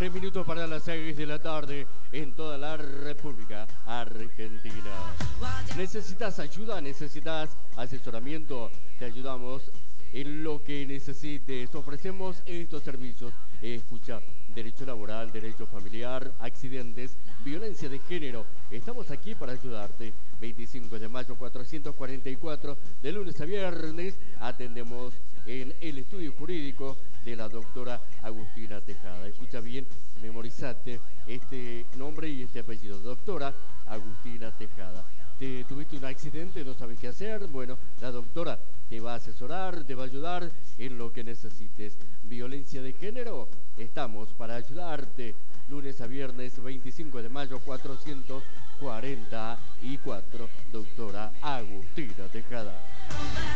3 minutos para las 6 de la tarde en toda la República Argentina. ¿Necesitas ayuda? ¿Necesitas asesoramiento? Te ayudamos en lo que necesites. Ofrecemos estos servicios. Escucha, derecho laboral, derecho familiar, accidentes, violencia de género. Estamos aquí para ayudarte. 25 de mayo 444, de lunes a viernes, atendemos en el estudio jurídico de la doctora Agustina Tejada. Escucha bien, memorizate este nombre y este apellido, doctora Agustina Tejada. ¿Tuviste un accidente? ¿No sabes qué hacer? Bueno, la doctora te va a asesorar, te va a ayudar en lo que necesites. ¿Violencia de género? Estamos para ayudarte. Lunes a viernes, 25 de mayo, 444, doctora Agustina Tejada.